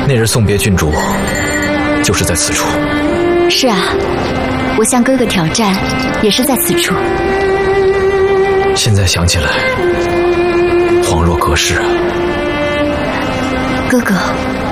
那日送别郡主，就是在此处。 是啊，我向哥哥挑战，也是在此处。 现在想起来，恍若隔世啊。 哥哥，